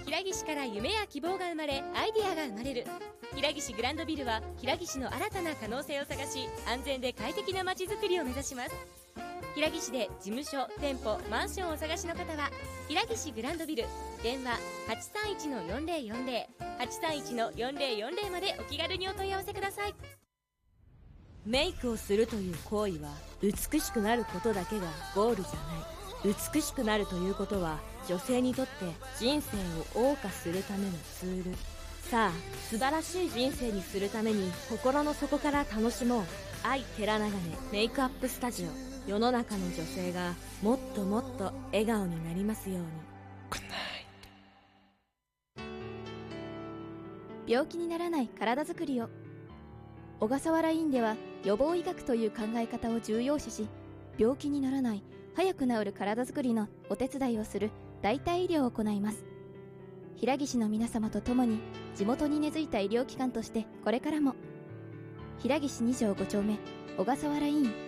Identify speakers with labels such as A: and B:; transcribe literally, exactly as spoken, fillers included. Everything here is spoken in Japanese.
A: 平岸から夢や希望が生まれ、アイデアが生まれる。平岸グランドビルは平岸の新たな可能性を探し、安全で快適な街づくりを目指します。平岸で事務所、店舗、マンションをお探しの方は平岸グランドビル、電話 はちさんいちのよんぜろよんぜろ はちさんいちのよんぜろよんぜろ までお気軽にお問い合わせください。
B: メイクをするという行為は美しくなることだけがゴールじゃない。美しくなるということは女性にとって人生を謳歌するためのツール。さあ、素晴らしい人生にするために心の底から楽しもう。愛寺長根メイクアップスタジオ。世の中の女性がもっともっと笑顔になりますように。
C: 病気にならない体づくりを。小笠原院では予防医学という考え方を重要視し、病気にならない早く治る体づくりのお手伝いをする代替医療を行います。平岸の皆様と共に地元に根付いた医療機関としてこれからも。平岸に条ご丁目小笠原院